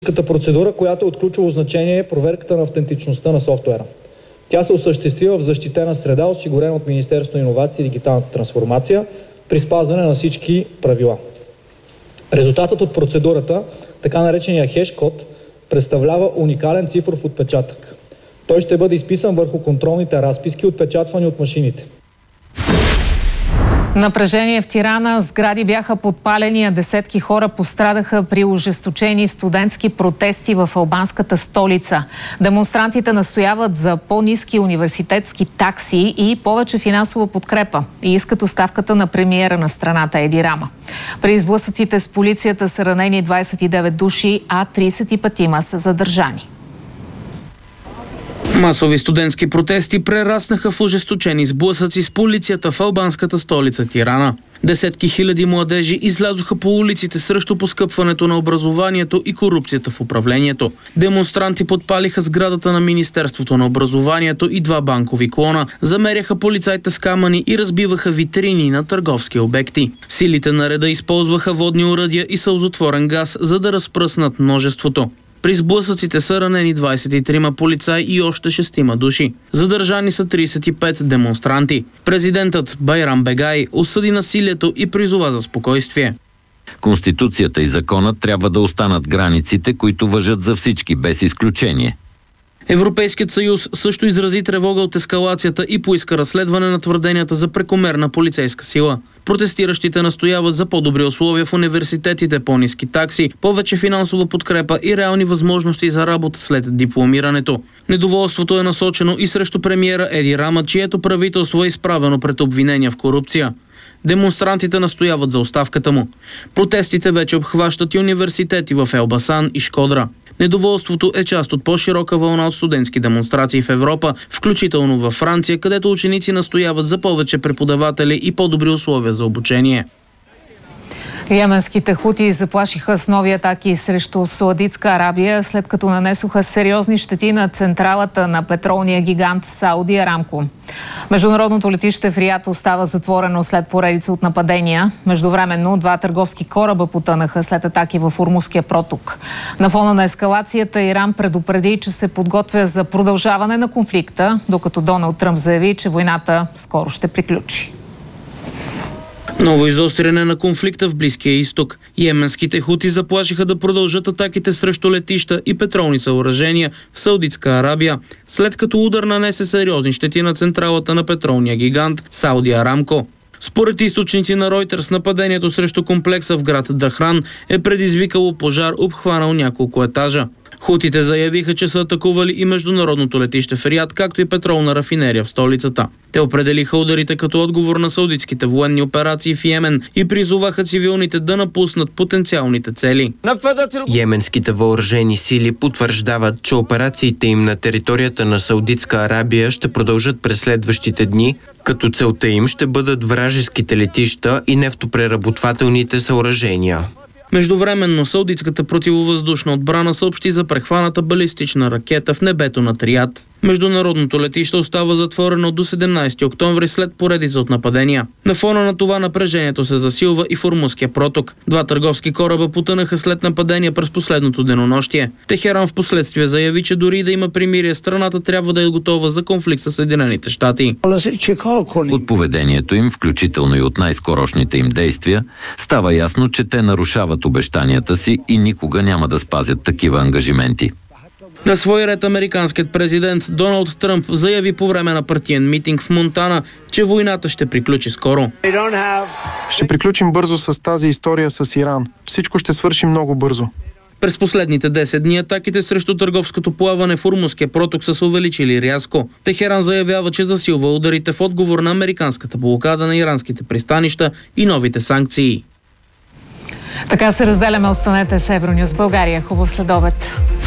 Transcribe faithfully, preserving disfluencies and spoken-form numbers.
Процедура, която е от ключово значение, е проверката на автентичността на софтуера. Тя се осъществи в защитена среда, осигурена от Министерството на иновации и дигиталната трансформация, при спазване на всички правила. Резултатът от процедурата, така наречения хеш-код, представлява уникален цифров отпечатък. Той ще бъде изписан върху контролните разписки, отпечатвани от машините. Напрежение в Тирана, сгради бяха подпалени, а десетки хора пострадаха при ожесточени студентски протести в албанската столица. Демонстрантите настояват за по-ниски университетски такси и повече финансова подкрепа и искат оставката на премиера на страната Еди Рама. При сблъсъците с полицията са ранени двадесет и девет души, а тридесет и петима са задържани. Масови студентски протести прераснаха в ожесточени сблъсъци с полицията в албанската столица Тирана. Десетки хиляди младежи излязоха по улиците срещу поскъпването на образованието и корупцията в управлението. Демонстранти подпалиха сградата на Министерството на образованието и два банкови клона, замеряха полицаите с камъни и разбиваха витрини на търговски обекти. Силите на реда използваха водни оръдия и сълзотворен газ, за да разпръснат множеството. При сблъсъците са ранени двадесет и трима полицаи и още шестима души. Задържани са тридесет и пет демонстранти. Президентът Байрам Бегай осъди насилието и призова за спокойствие. Конституцията и законът трябва да останат границите, които важат за всички, без изключение. Европейският съюз също изрази тревога от ескалацията и поиска разследване на твърденията за прекомерна полицейска сила. Протестиращите настояват за по-добри условия в университетите, по-ниски такси, повече финансова подкрепа и реални възможности за работа след дипломирането. Недоволството е насочено и срещу премиера Еди Рама, чието правителство е изправено пред обвинения в корупция. Демонстрантите настояват за оставката му. Протестите вече обхващат и университети в Елбасан и Шкодра. Недоволството е част от по-широка вълна от студентски демонстрации в Европа, включително във Франция, където ученици настояват за повече преподаватели и по-добри условия за обучение. Йеменските хути заплашиха с нови атаки срещу Саудитска Арабия, след като нанесоха сериозни щети на централата на петролния гигант Сауди Арамко. Международното летище в Риад остава затворено след поредица от нападения. Междувременно два търговски кораба потънаха след атаки в Ормузския проток. На фона на ескалацията Иран предупреди, че се подготвя за продължаване на конфликта, докато Доналд Тръмп заяви, че войната скоро ще приключи. Ново изостряне на конфликта в Близкия изток. Йеменските хути заплашиха да продължат атаките срещу летища и петролни съоръжения в Саудитска Арабия, след като удар нанесе сериозни щети на централата на петролния гигант Сауди Арамко. Според източници на Reuters, нападението срещу комплекса в град Дахран е предизвикало пожар, обхванал няколко етажа. Хутите заявиха, че са атакували и международното летище в Риад, както и петролна рафинерия в столицата. Те определиха ударите като отговор на саудитските военни операции в Йемен и призоваха цивилните да напуснат потенциалните цели. Йеменските въоръжени сили потвърждават, че операциите им на територията на Саудитска Арабия ще продължат през следващите дни, като целта им ще бъдат вражеските летища и нефтопреработвателните съоръжения. Междувременно саудитската противовъздушна отбрана съобщи за прехваната балистична ракета в небето над Риад. Международното летище остава затворено до седемнадесети октомври след поредица от нападения. На фона на това напрежението се засилва и в Ормузския проток. Два търговски кораба потънаха след нападения през последното денонощие. Техеран в последствие заяви, че дори да има примирие, страната трябва да е готова за конфликт с Съединените щати. От поведението им, включително и от най-скорошните им действия, става ясно, че те нарушават обещанията си и никога няма да спазят такива ангажименти. На свой ред американският президент Доналд Тръмп заяви по време на партиен митинг в Монтана, че войната ще приключи скоро. Ще приключим бързо с тази история с Иран. Всичко ще свърши много бързо. През последните десет дни атаките срещу търговското плаване в Ормузския проток са се увеличили рязко. Техеран заявява, че засилва ударите в отговор на американската блокада на иранските пристанища и новите санкции. Така се разделяме. Останете с Евронюс България. Хубав следобед.